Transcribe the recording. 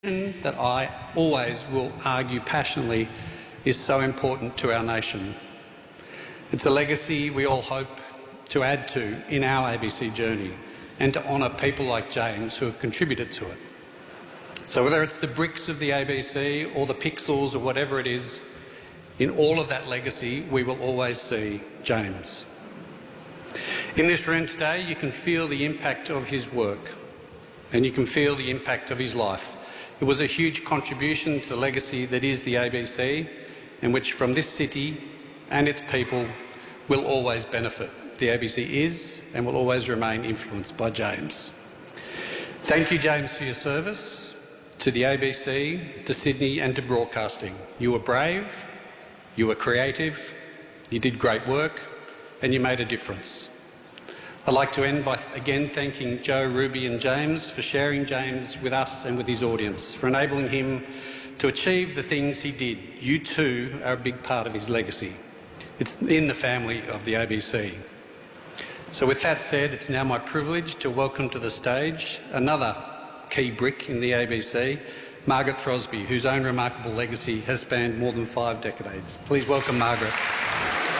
that I always will argue passionately is so important to our nation. It's a legacy we all hope to add to in our ABC journey and to honour people like James who have contributed to it. So whether it's the bricks of the ABC or the pixels or whatever it is, in all of that legacy we will always see James. In this room today you can feel the impact of his work and you can feel the impact of his life. It was a huge contribution to the legacy that is the ABC, and which from this city and its people will always benefit. The ABC is and will always remain influenced by James. Thank you, James, for your service to the ABC, to Sydney and to broadcasting. You were brave, you were creative, you did great work and you made a difference. I'd like to end by again thanking Joe, Ruby and James for sharing James with us and with his audience, for enabling him to achieve the things he did. You too are a big part of his legacy. It's in the family of the ABC. So with that said, it's now my privilege to welcome to the stage another key brick in the ABC, Margaret Throsby, whose own remarkable legacy has spanned more than 5 decades. Please welcome Margaret.